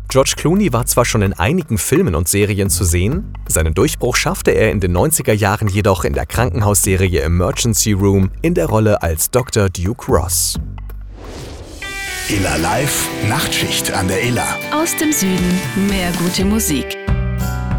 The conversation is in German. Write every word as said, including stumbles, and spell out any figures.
George Clooney war zwar schon in einigen Filmen und Serien zu sehen, seinen Durchbruch schaffte er in den neunziger Jahren jedoch in der Krankenhausserie Emergency Room in der Rolle als Doktor Duke Ross. Illa Live, Nachtschicht an der Illa. Aus dem Süden mehr gute Musik.